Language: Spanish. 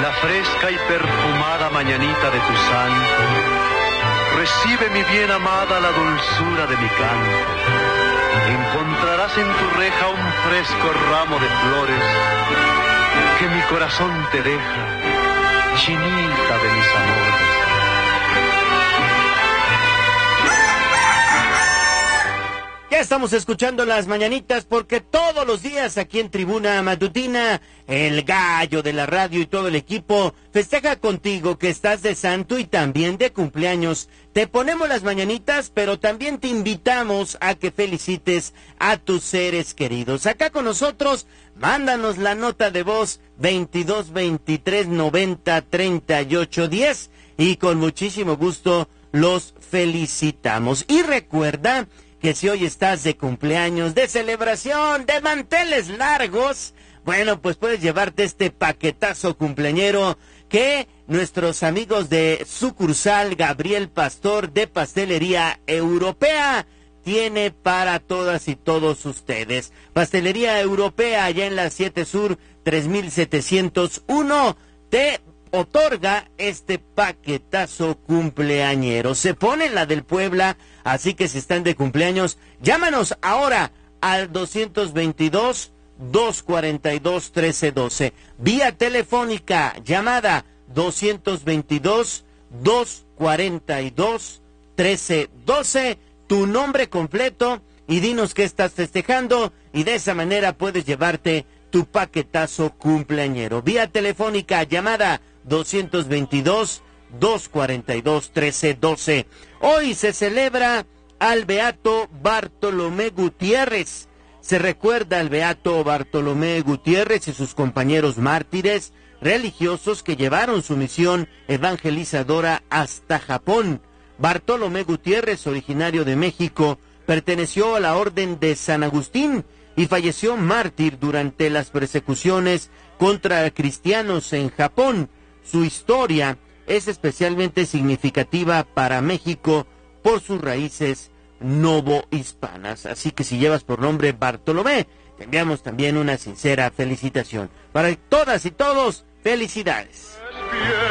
la fresca y perfumada mañanita de tu santo, recibe mi bien amada la dulzura de mi canto. Encontrarás en tu reja un fresco ramo de flores que mi corazón te deja, chinita de mis amores. Ya estamos escuchando las mañanitas porque todos los días aquí en Tribuna Matutina, el gallo de la radio y todo el equipo festeja contigo que estás de santo y también de cumpleaños. Te ponemos las mañanitas, pero también te invitamos a que felicites a tus seres queridos. Acá con nosotros, mándanos la nota de voz 22 23 90 38 10 y con muchísimo gusto los felicitamos. Y recuerda que si hoy estás de cumpleaños, de celebración, de manteles largos, bueno, pues puedes llevarte este paquetazo cumpleañero que nuestros amigos de sucursal Gabriel Pastor de Pastelería Europea tiene para todas y todos ustedes. Pastelería Europea, allá en la 7 Sur 3701, te otorga este paquetazo cumpleañero. Se pone la del Puebla, así que si están de cumpleaños, llámanos ahora al 222-242-1312. Vía telefónica, llamada 222-242-1312. Tu nombre completo y dinos qué estás festejando y de esa manera puedes llevarte tu paquetazo cumpleañero. Vía telefónica, llamada 222-242-1312. Hoy se celebra al Beato Bartolomé Gutiérrez. Se recuerda al Beato Bartolomé Gutiérrez y sus compañeros mártires religiosos que llevaron su misión evangelizadora hasta Japón. Bartolomé Gutiérrez, originario de México, perteneció a la Orden de San Agustín y falleció mártir durante las persecuciones contra cristianos en Japón. Su historia es especialmente significativa para México por sus raíces novohispanas. Así que si llevas por nombre Bartolomé, te enviamos también una sincera felicitación. Para todas y todos, felicidades.